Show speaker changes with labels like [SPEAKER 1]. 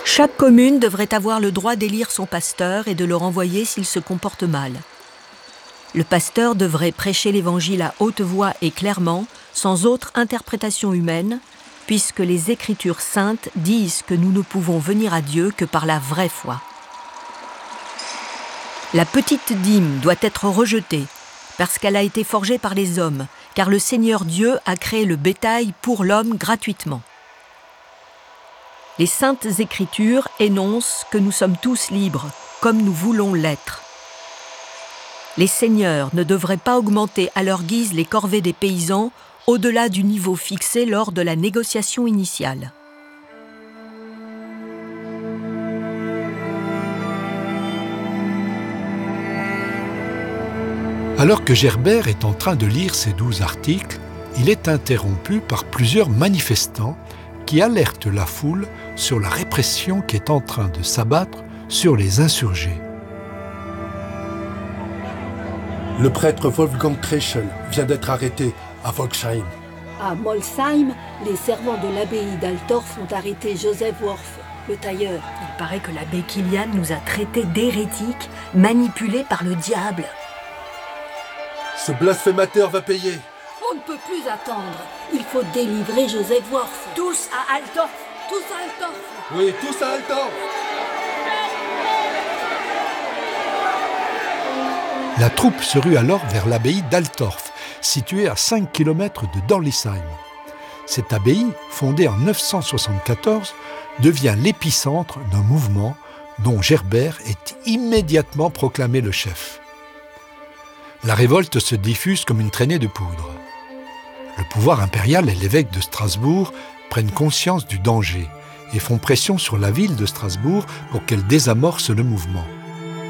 [SPEAKER 1] Chaque commune devrait avoir le droit d'élire son pasteur et de le renvoyer s'il se comporte mal. Le pasteur devrait prêcher l'évangile à haute voix et clairement, sans autre interprétation humaine, puisque les Écritures saintes disent que nous ne pouvons venir à Dieu que par la vraie foi. La petite dîme doit être rejetée, parce qu'elle a été forgée par les hommes, car le Seigneur Dieu a créé le bétail pour l'homme gratuitement. Les saintes Écritures énoncent que nous sommes tous libres, comme nous voulons l'être. Les seigneurs ne devraient pas augmenter à leur guise les corvées des paysans au-delà du niveau fixé lors de la négociation initiale.
[SPEAKER 2] Alors que Gerbert est en train de lire ces 12 articles, il est interrompu par plusieurs manifestants qui alertent la foule sur la répression qui est en train de s'abattre sur les insurgés.
[SPEAKER 3] Le prêtre Wolfgang Krechel vient d'être arrêté à Volksheim.
[SPEAKER 4] À Molsheim, les servants de l'abbaye d'Altorf ont arrêté Joseph Worf, le tailleur.
[SPEAKER 1] Il paraît que l'abbé Kilian nous a traités d'hérétiques, manipulés par le diable.
[SPEAKER 3] Ce blasphémateur va payer.
[SPEAKER 4] On ne peut plus attendre. Il faut délivrer Joseph Worf.
[SPEAKER 1] Tous à Altorf.
[SPEAKER 4] Tous à Altorf.
[SPEAKER 3] Oui, tous à Altorf.
[SPEAKER 2] La troupe se rue alors vers l'abbaye d'Altorf, située à 5 km de Dorlisheim. Cette abbaye, fondée en 974, devient l'épicentre d'un mouvement dont Gerbert est immédiatement proclamé le chef. La révolte se diffuse comme une traînée de poudre. Le pouvoir impérial et l'évêque de Strasbourg prennent conscience du danger et font pression sur la ville de Strasbourg pour qu'elle désamorce le mouvement.